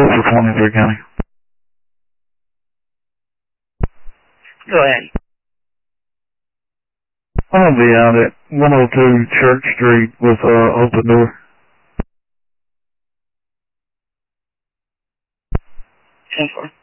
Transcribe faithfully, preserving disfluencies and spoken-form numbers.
four for twenty-three County. Go ahead. I'm going to be out at one oh two Church Street with uh, open door. ten four.